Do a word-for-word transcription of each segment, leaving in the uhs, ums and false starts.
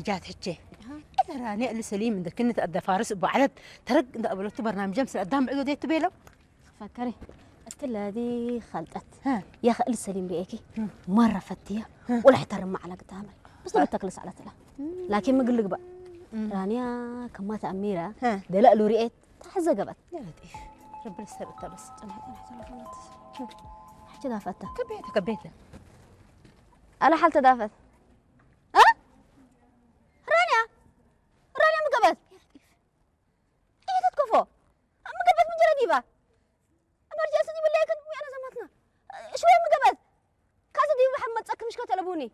نجات هجي أنا راني اللي سليم من ذا كنت أدى فارس بعدد ترق ده قبلت برنامج جمس قدام عدو ديت بيلو فكري التلة هذه خلطت يا أخي السليم ريكي مرة فتية ولا احترم مع علاقة عمل بس لو تكلس على تلا لكن ما قلك بقى رانيا كمات أميرة دلق له رئيت تحزق قبت يا لطيف ربنا يستر بس أنا أنا أحسن حاجة دافتها كبيته كبيته أنا حالته دافت ها رانيا رانيا مقبت إيه تتكفو مقبت من جرديبة أمرجع سدي بالله كن أنا زمتنا شوية مقبت كاسة دي محمد سك مش كتلبوني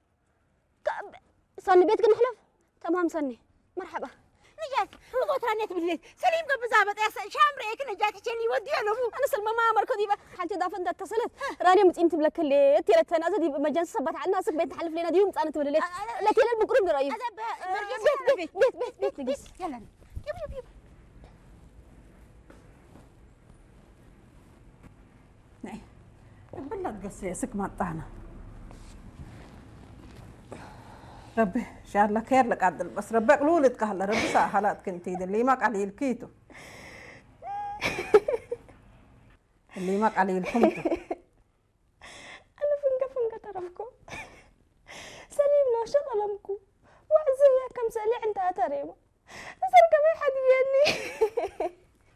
صني بيتك نحلف تمام صني مرحبا نجات لغوت رانيت بالليل سليم قبل زابط يا شام ريك نجات تشيني ودي انا انا سلمى ما مركو ديبا حالتي دافن اتصلت رانيا متيمت بلك اللي تيرت تنازل دي مجان صبت على الناس بيت تحلف لنا ديوم صانت بالليل لا تيلا المقرب درايم بيت بيت بيت بيت بيت نجيس يلا يب يب يب نعم بالله تقصي سك ما طعنا ربي ان شاء الله خير لك عدل بس ربك لولدك هلا ربي سهلات كنتي اللي ماك عليه الكيتو اللي ماك عليه الكمتو انا فنقه فنقه ترمكو سليم لو شغلمكو وعزية كم سالي عندها تريمه أصل كم حد يجيني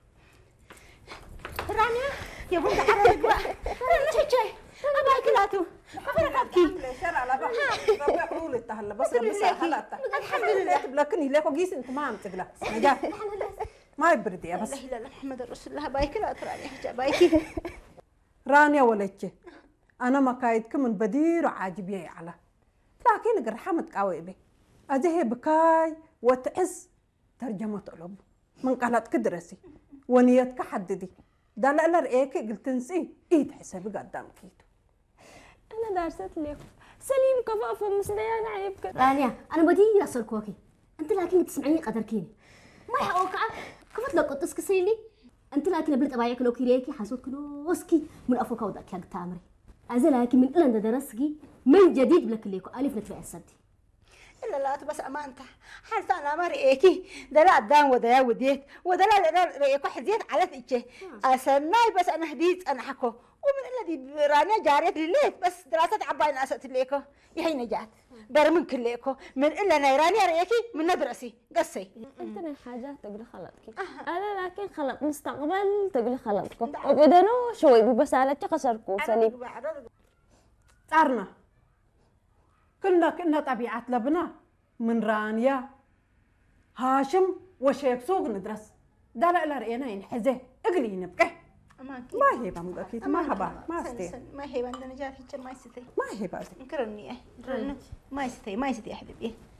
رانيا يا بنت عربك بقى رانيا شي شي أبا كلاتو كفر ربكي شرع لا بقى ربك لولدك هلا بس ربي سهلات الحمد لله لكن ليكو جيس انت ما عم تقلق نجاح ما يبرد يا بس لا اله الا محمد رسول الله بايك لا تراني حاجه بايكي رانيا ولتش انا ما كايدك من بدير عاجبي على لكن قرحمت قوي به اجي بكاي وتعز ترجمه طلب من قالت كدرسي ونيتك حددي ده لا لا رأيك قلت نسي ايه حسابي قدام كيتو انا دارست لك سليم كفاف ومسليان عيبك رانيا انا بدي اصل كوكي انت لكن تسمعيني قدركيني ما يحوقع كفت لك قطس كسيلي انت لكن بلت ابايك لو كيريكي حسوت كنوسكي من افوكا وداك يا تامري ازل لكن من الا درسكي من جديد بلك ليكو الف نتبع السدي إلا لا بس أمانته حتى أنا ما رأيكي ده لا دام وده وديت وده لا لا رأيكو حزيت على تيجي أسمعي بس أنا هديت أنا حكو ومن الذي رانيا جاريت لليت بس دراسة عباين أسأت ليكو يهي نجات برمن كليكو من إلا نيرانيا رأيكي من ندرسي قصي أنت من حاجة تقولي خلطك أنا لكن خلط مستقبل تقولي خلطكم وبدنو شوي ببسالة تخسركو سليم صارنا كلنا كنا طبيعة لبنا من رانيا هاشم وشيخ سوق ندرس ده لا لا رأينا ينحزه اقلي نبقى ما هي بام أكيد ما هبا ما استي ما هي عندنا جافي ما يستي ما هي بس نكرني إيه ما يستي ما يستي يا حبيبي